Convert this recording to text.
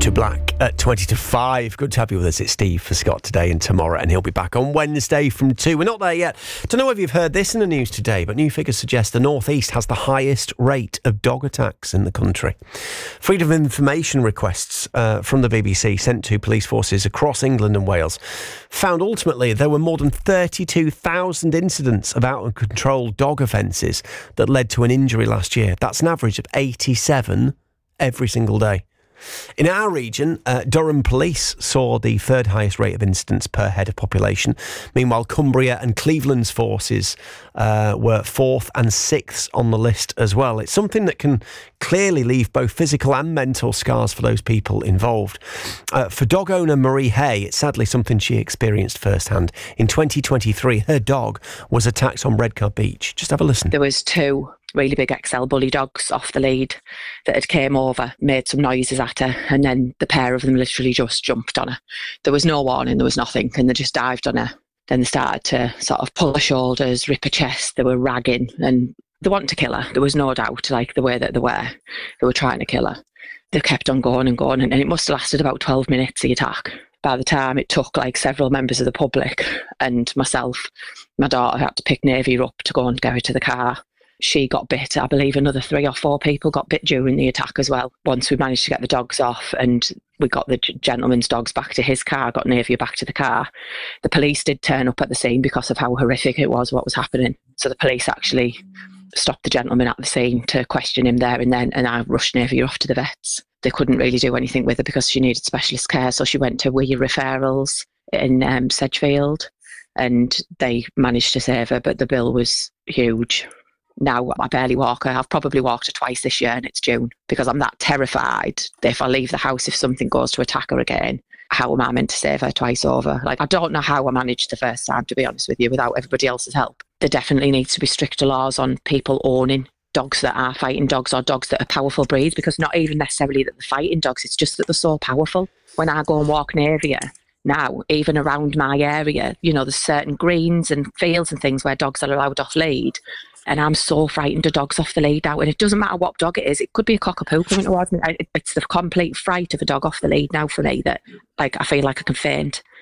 to Black at 20 to 5. Good to have you with us. It's Steve for Scott today and tomorrow, and he'll be back on Wednesday from 2. We're not there yet. Don't know if you've heard this in the news today, but new figures suggest the North East has the highest rate of dog attacks in the country. Freedom of information requests from the BBC sent to police forces across England and Wales found ultimately there were more than 32,000 incidents of out-of-control dog offences that led to an injury last year. That's an average of 87 every single day. In our region, Durham Police saw the third highest rate of incidents per head of population. Meanwhile, Cumbria and Cleveland's forces were fourth and sixth on the list as well. It's something that can clearly leave both physical and mental scars for those people involved. For dog owner Marie Hay, it's sadly something she experienced firsthand. In 2023, her dog was attacked on Redcar Beach. Just have a listen. There was two really big XL bully dogs off the lead that had came over, made some noises at her, and then the pair of them literally just jumped on her. There was no warning, there was nothing, and they just dived on her. Then they started to sort of pull her shoulders, rip her chest. They were ragging, and they wanted to kill her. There was no doubt, like the way that they were trying to kill her. They kept on going and going, and it must have lasted about 12 minutes, the attack. By the time it took like several members of the public and myself, my daughter had to pick Navy up to go and get her to the car. She got bit. I believe another 3 or 4 people got bit during the attack as well. Once we managed to get the dogs off and we got the gentleman's dogs back to his car, got Navia back to the car, the police did turn up at the scene because of how horrific it was, what was happening. So the police actually stopped the gentleman at the scene to question him there and then, and I rushed Navia off to the vets. They couldn't really do anything with her because she needed specialist care, so she went to Weir Referrals in Sedgefield, and they managed to save her, but the bill was huge. Now I barely walk her. I've probably walked her twice this year, and it's June, because I'm that terrified that if I leave the house, if something goes to attack her again, how am I meant to save her twice over? Like, I don't know how I managed the first time, to be honest with you, without everybody else's help. There definitely needs to be stricter laws on people owning dogs that are fighting dogs or dogs that are powerful breeds, because not even necessarily that they're fighting dogs, it's just that they're so powerful. When I go and walk Navia now, even around my area, you know, there's certain greens and fields and things where dogs are allowed off lead, and I'm so frightened of dogs off the lead now, and it doesn't matter what dog it is. It could be a cockapoo coming towards me. It's the complete fright of a dog off the lead now for me that, like, I feel like I can faint.